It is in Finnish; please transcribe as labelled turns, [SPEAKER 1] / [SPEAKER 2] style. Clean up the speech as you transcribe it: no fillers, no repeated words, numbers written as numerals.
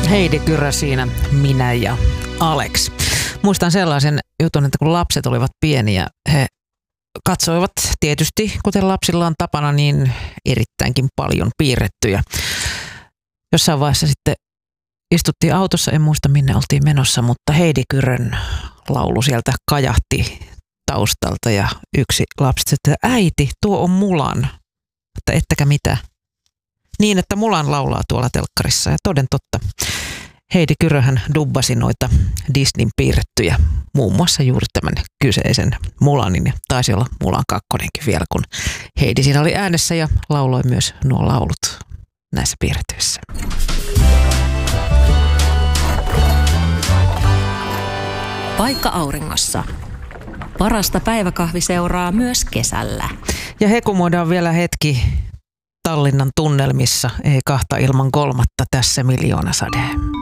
[SPEAKER 1] Heidi Kyrö siinä, minä ja Alex. Muistan sellaisen jutun, että kun lapset olivat pieniä, he katsoivat tietysti, kuten lapsilla on tapana, niin erittäinkin paljon piirrettyjä. Jossain vaiheessa sitten istuttiin autossa, en muista minne oltiin menossa, mutta Heidi Kyrön laulu sieltä kajahti taustalta ja yksi lapsi sanoi, että äiti, tuo on Mulan. Että ettäkä mitä. Niin, että Mulan laulaa tuolla telkkarissa ja toden totta. Heidi Kyröhän dubbasi noita Disneyn piirrettyjä, muun muassa juuri tämän kyseisen Mulanin. Ja taisi olla Mulan kakkonenkin vielä, kun Heidi siinä oli äänessä ja lauloi myös nuo laulut näissä piirrettyissä.
[SPEAKER 2] Paikka auringossa. Parasta päiväkahviseuraa myös kesällä.
[SPEAKER 1] Ja hekumoidaan vielä hetki Tallinnan tunnelmissa, ei kahta ilman kolmatta, tässä Miljoonasade.